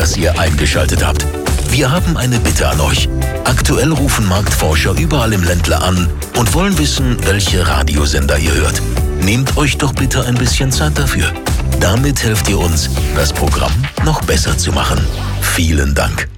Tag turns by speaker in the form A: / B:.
A: dass ihr eingeschaltet habt. Wir haben eine Bitte an euch. Aktuell rufen Marktforscher überall im Ländle an und wollen wissen, welche Radiosender ihr hört. Nehmt euch doch bitte ein bisschen Zeit dafür. Damit helft ihr uns, das Programm noch besser zu machen. Vielen Dank.